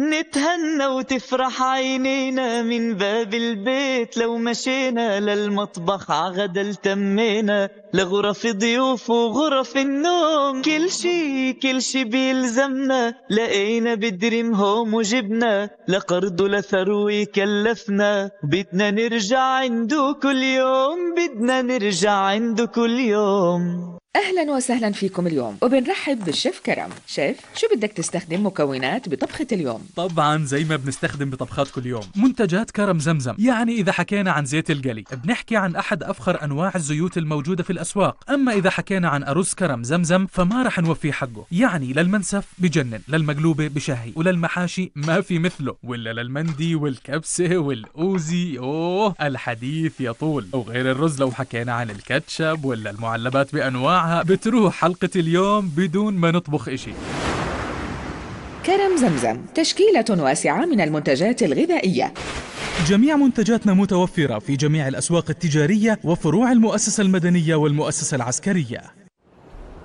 نتهنى وتفرح عينينا من باب البيت، لو مشينا للمطبخ عغدا التمينا، لغرف ضيوف وغرف النوم، كل شي بيلزمنا لقينا بدريم هوم وجبنا، لقرض لثروي كلفنا، بدنا نرجع عنده كل يوم، بدنا نرجع عنده كل يوم. أهلا وسهلا فيكم اليوم، وبنرحب بالشيف كرم. شيف، شو بدك تستخدم مكونات بطبخة اليوم؟ طبعا زي ما بنستخدم بطبخات كل يوم، منتجات كرم زمزم. يعني إذا حكينا عن زيت القلي بنحكي عن أحد أفخر أنواع الزيوت الموجودة في الأسواق. أما إذا حكينا عن أرز كرم زمزم فما رح نوفيه حقه، يعني للمنسف بجنن، للمقلوبة بشهي، وللمحاشي ما في مثله، ولا للمندي والكبسة والأوزي أوه الحديث يطول. وغير الرز لو حكينا عن الكاتشب ولا المعلبات بأنواع بتروح حلقة اليوم بدون ما نطبخ إشي. كرم زمزم تشكيلة واسعة من المنتجات الغذائية. جميع منتجاتنا متوفرة في جميع الأسواق التجارية وفروع المؤسسة المدنية والمؤسسة العسكرية.